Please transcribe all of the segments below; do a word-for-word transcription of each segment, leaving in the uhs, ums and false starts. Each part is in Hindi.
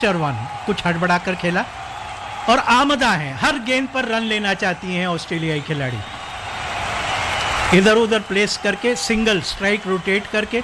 वन कुछ हड़बड़ा कर खेला और आमदा है, हर गेंद पर रन लेना चाहती हैं ऑस्ट्रेलियाई खिलाड़ी। इधर उधर प्लेस करके सिंगल स्ट्राइक रोटेट करके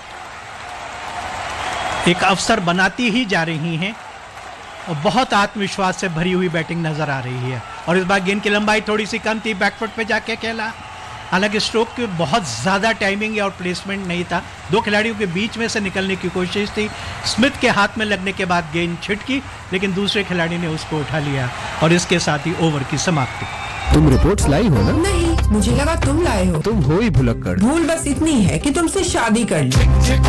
एक अवसर बनाती ही जा रही हैं और बहुत आत्मविश्वास से भरी हुई बैटिंग नजर आ रही है। और इस बार गेंद की लंबाई थोड़ी सी कम थी, बैकफुट पे जाके खेला। हालांकि स्ट्रोक की बहुत ज़्यादा टाइमिंग और प्लेसमेंट नहीं था, दो खिलाड़ियों के बीच में से निकलने की कोशिश थी। स्मिथ के हाथ में लगने के बाद गेंद छिटकी, लेकिन दूसरे खिलाड़ी ने उसको उठा लिया और इसके साथ ही ओवर की समाप्ति। तुम रिपोर्ट्स लाई हो ना? नहीं, मुझे लगा तुम लाए हो। तुम हो ही भुलक्कड़। भूल बस इतनी है कि तुमसे शादी कर ली।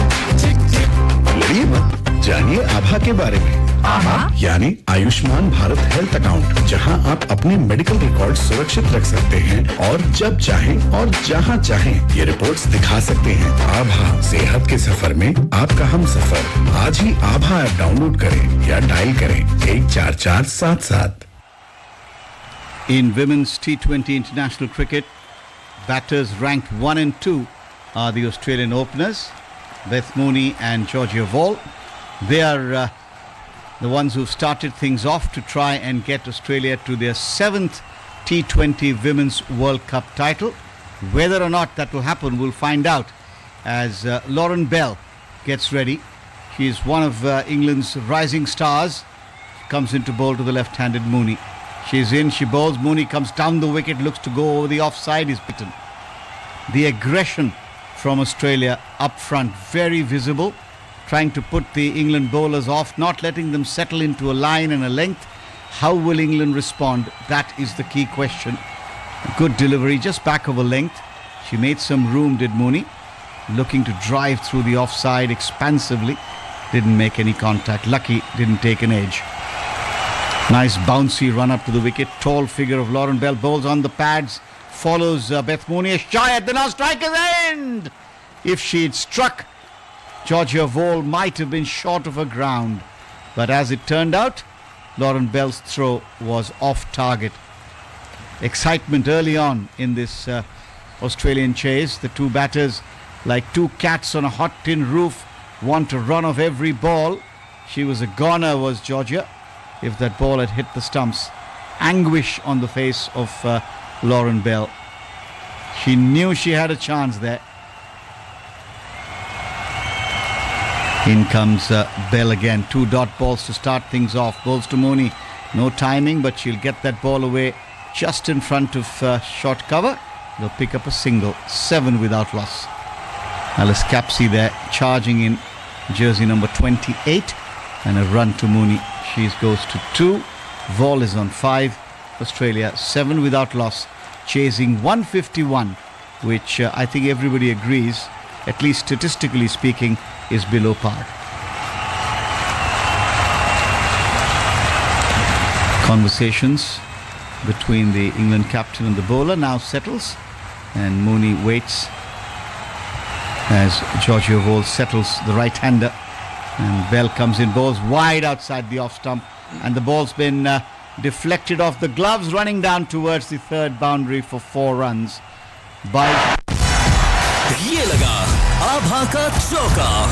लड़िए मत, जानिए आभा के बारे में। आभा यानी आयुष्मान भारत हेल्थ अकाउंट, जहां आप अपने मेडिकल रिकॉर्ड सुरक्षित रख सकते हैं और जब चाहें और जहां चाहें ये रिपोर्ट्स दिखा सकते हैं। आभा, सेहत के सफर में आपका हम सफर। आज ही आभा ऐप डाउनलोड करें या डायल करें एक चार चार सात सात। In women's T twenty international cricket, batters ranked one and two are the Australian openers, Beth Mooney and Georgia Wall. They are uh, the ones who've started things off to try and get Australia to their seventh T twenty Women's World Cup title. Whether or not that will happen, we'll find out as uh, Lauren Bell gets ready. She is one of uh, England's rising stars. Comes into bowl to the left-handed Mooney. She's in, she bowls, Mooney comes down the wicket, looks to go over the offside, is beaten. The aggression from Australia up front, very visible, trying to put the England bowlers off, not letting them settle into a line and a length. How will England respond? That is the key question. Good delivery, just back of a length. She made some room, did Mooney, looking to drive through the offside expansively. Didn't make any contact. Lucky didn't take an edge. Nice bouncy run up to the wicket. Tall figure of Lauren Bell bowls on the pads. Follows uh, Beth Mooney. A shy at the now striker's end. If she had struck, Georgia Wall might have been short of her ground. But as it turned out, Lauren Bell's throw was off target. Excitement early on in this uh, Australian chase. The two batters, like two cats on a hot tin roof, want to run off every ball. She was a goner, was Georgia, if that ball had hit the stumps. Anguish on the face of uh, Lauren Bell. She knew she had a chance there. In comes uh, Bell again. Two dot balls to start things off. Balls to Mooney. No timing, but she'll get that ball away just in front of uh, short cover. They'll pick up a single. Seven without loss. Alice Capsey there charging in jersey number twenty-eight. And a run to Mooney. She goes to two. Wall is on five. Australia seven without loss, chasing one fifty-one, which uh, I think everybody agrees, at least statistically speaking, is below par. Conversations between the England captain and the bowler now settles, and Mooney waits as Georgia Wall settles the right-hander. And Bell comes in, bowls wide outside the off stump, and the ball's been uh, deflected off the gloves, running down towards the third boundary for four runs by ये लगा आभा का चौका.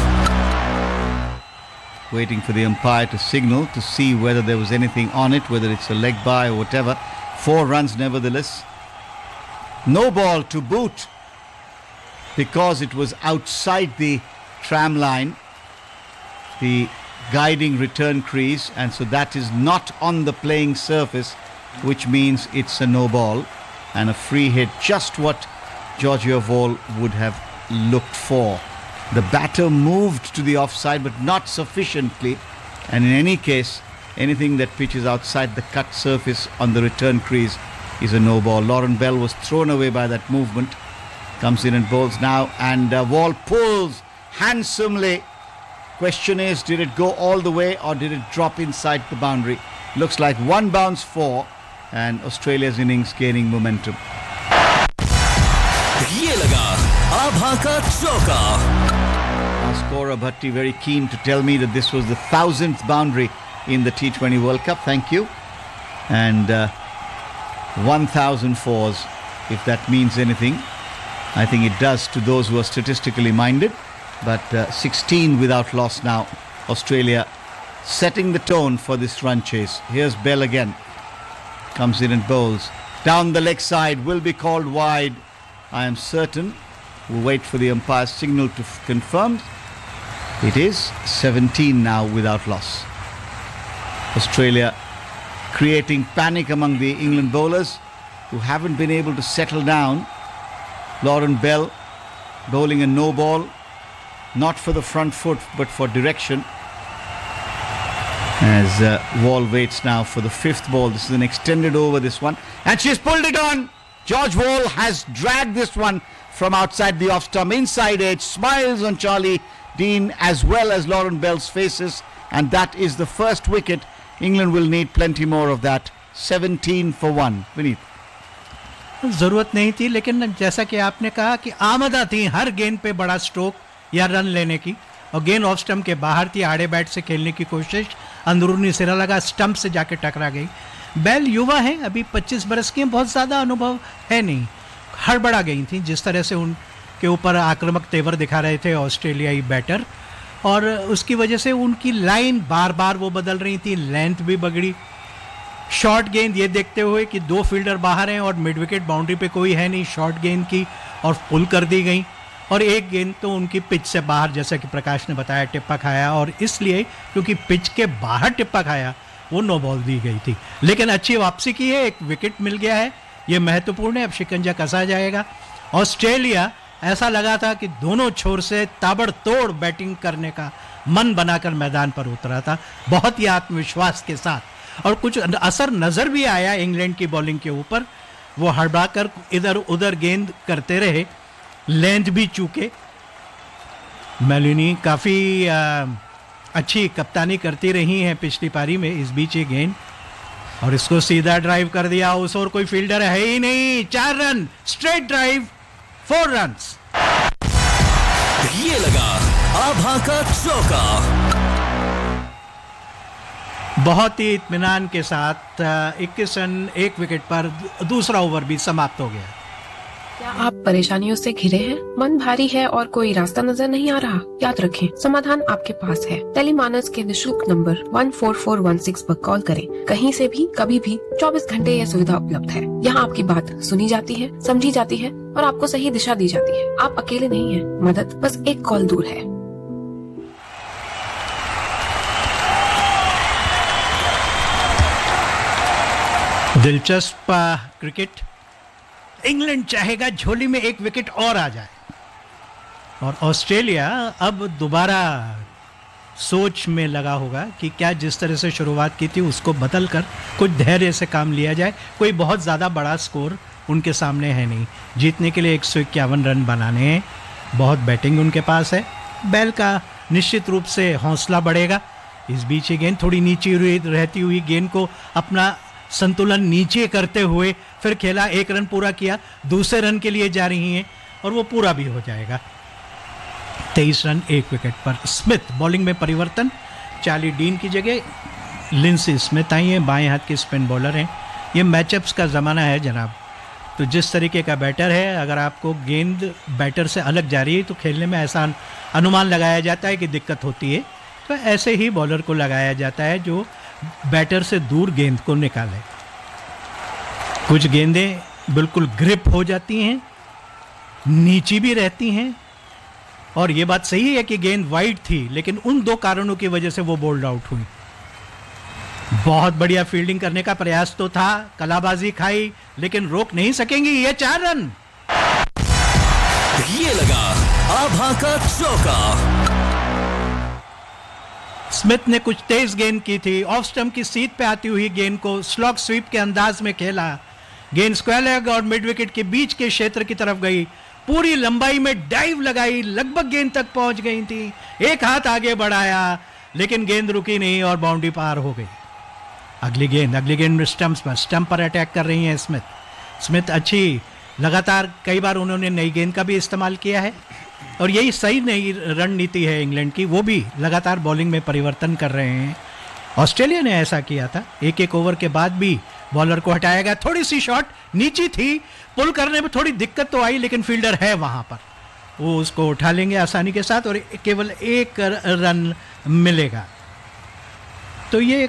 waiting for the umpire to signal to see whether there was anything on it, whether it's a leg by or whatever. Four runs nevertheless. No ball to boot because it was outside the tram line, the guiding return crease, and so that is not on the playing surface, which means it's a no ball and a free hit, just what Georgia Wall would have looked for. The batter moved to the offside, but not sufficiently, and in any case, anything that pitches outside the cut surface on the return crease is a no ball. Lauren Bell was thrown away by that movement. Comes in and bowls now, and uh, Wall pulls handsomely. Question is, did it go all the way or did it drop inside the boundary? Looks like one bounce four, and Australia's innings gaining momentum. ये लगा आभा का चौका. Our scorer Bhatti very keen to tell me that this was the thousandth boundary in the T twenty World Cup. Thank you. And uh, one thousand fours, if that means anything. I think it does to those who are statistically minded. But uh, sixteen without loss now. Australia setting the tone for this run chase. Here's Bell again. Comes in and bowls. Down the leg side, will be called wide. I am certain. We'll wait for the umpire's signal to f- confirm. It is seventeen now without loss. Australia creating panic among the England bowlers who haven't been able to settle down. Lauren Bell bowling a no ball, not for the front foot but for direction. As uh, Wall waits now for the fifth ball. This is an extended over, this one. And she's pulled it on. George Wall has dragged this one from outside the off stump, inside edge. Smiles on Charlie Dean as well as Lauren Bell's faces. And that is the first wicket. England will need plenty more of that. seventeen for one. Vineet. जरूरत नहीं थी, लेकिन जैसा कि आपने कहा कि आमदा थी हर गेंद पे बड़ा स्ट्रोक या रन लेने की, और गेंद ऑफ स्टंप के बाहर थी. आड़े बैट से खेलने की कोशिश, अंदरूनी सिरा लगा, स्टंप से जाके टकरा गई. बेल युवा है, अभी पच्चीस बरस की हैं, बहुत ज़्यादा अनुभव है नहीं. हड़बड़ा गई थी जिस तरह से उनके ऊपर आक्रामक तेवर दिखा रहे थे ऑस्ट्रेलियाई बैटर, और उसकी वजह से उनकी लाइन बार बार वो बदल रही थी, लेंथ भी बगड़ी. शॉर्ट गेंद ये देखते हुए कि दो फील्डर बाहर हैं और मिड विकेट बाउंड्री पे कोई है नहीं, शॉर्ट गेंद की और पुल कर दी गई. और एक गेंद तो उनकी पिच से बाहर, जैसा कि प्रकाश ने बताया, टिप्पा खाया, और इसलिए क्योंकि पिच के बाहर टिप्पा खाया वो नो बॉल दी गई थी. लेकिन अच्छी वापसी की है, एक विकेट मिल गया है, ये महत्वपूर्ण है. अब शिकंजा कसा जाएगा. ऑस्ट्रेलिया ऐसा लगा था कि दोनों छोर से ताबड़तोड़ बैटिंग करने का मन बनाकर मैदान पर उतरा था, बहुत ही आत्मविश्वास के साथ, और कुछ असर नजर भी आया इंग्लैंड की बॉलिंग के ऊपर. वो हड़बड़ाकर इधर उधर गेंद करते रहे, लेंथ भी चूके. मेलिनी काफ़ी अच्छी कप्तानी करती रही हैं पिछली पारी में. इस बीच ये गेंद, और इसको सीधा ड्राइव कर दिया. उस और कोई फील्डर है ही नहीं. चार run, straight drive, four runs. ये लगा आभा का चौका. बहुत ही इत्मीनान के साथ इक्कीस रन एक विकेट पर दूसरा ओवर भी समाप्त हो गया. क्या आप परेशानियों से घिरे हैं, मन भारी है और कोई रास्ता नजर नहीं आ रहा? याद रखें, समाधान आपके पास है. टेलीमानस के निशुल्क number one four four one six पर कॉल करें. कहीं से भी, कभी भी, चौबीस घंटे यह सुविधा उपलब्ध है. यहाँ आपकी बात सुनी जाती है, समझी जाती है और आपको सही दिशा दी जाती है. आप अकेले नहीं हैं, मदद बस एक कॉल दूर है. दिलचस्प क्रिकेट. इंग्लैंड चाहेगा झोली में एक विकेट और आ जाए, और ऑस्ट्रेलिया अब दोबारा सोच में लगा होगा कि क्या जिस तरह से शुरुआत की थी उसको बदल कर कुछ धैर्य से काम लिया जाए. कोई बहुत ज़्यादा बड़ा स्कोर उनके सामने है नहीं. जीतने के लिए एक सौ इक्यावन रन बनाने हैं. बहुत बैटिंग उनके पास है. बेल का निश्चित रूप से हौसला बढ़ेगा. इस बीच ये गेंद थोड़ी नीचे रहती हुई गेंद को अपना संतुलन नीचे करते हुए फिर खेला, एक रन पूरा किया, दूसरे रन के लिए जा रही हैं और वो पूरा भी हो जाएगा. तेईस रन एक विकेट पर. स्मिथ बॉलिंग में परिवर्तन. चार्ली डीन की जगह लिंसी स्मिथ आई हैं, बाएं हाथ के स्पिन बॉलर हैं. ये मैचअप्स का ज़माना है जनाब. तो जिस तरीके का बैटर है, अगर आपको गेंद बैटर से अलग जा रही है तो खेलने में ऐसा अनुमान लगाया जाता है कि दिक्कत होती है. तो ऐसे ही बॉलर को लगाया जाता है जो बैटर से दूर गेंद को निकाले. कुछ गेंदें बिल्कुल ग्रिप हो जाती हैं, नीची भी रहती हैं, और ये बात सही है कि गेंद वाइड थी, लेकिन उन दो कारणों की वजह से वो बोल्ड आउट हुई. बहुत बढ़िया फील्डिंग करने का प्रयास तो था, कलाबाजी खाई, लेकिन रोक नहीं सकेंगी. ये चार रन. ये लगा आभा का चौका. स्मिथ ने कुछ तेज गेंद की थी, ऑफ स्टंप की सीट पे आती हुई गेंद को स्लॉग स्वीप के अंदाज में खेला. गेंद स्क्वायर लेग और मिड विकेट के बीच के क्षेत्र की तरफ गई, पूरी लंबाई में डाइव लगाई, लगभग गेंद तक पहुंच गई थी. एक हाथ आगे बढ़ाया, लेकिन गेंद रुकी नहीं और बाउंड्री पार हो गई. अगली गेंद अगली गेंद स्टंप्स पर स्टंप पर अटैक कर रही हैं स्मिथ. स्मिथ अच्छी, लगातार कई बार उन्होंने नई गेंद का भी इस्तेमाल किया है, और यही सही नई रणनीति है इंग्लैंड की. वो भी लगातार बॉलिंग में परिवर्तन कर रहे हैं. ऑस्ट्रेलिया ने ऐसा किया था, एक एक ओवर के बाद भी बॉलर को हटाया गया. थोड़ी सी शॉट नीची थी, पुल करने में थोड़ी दिक्कत तो आई, लेकिन फील्डर है वहां पर, वो उसको उठा लेंगे आसानी के साथ और केवल एक रन मिलेगा. तो ये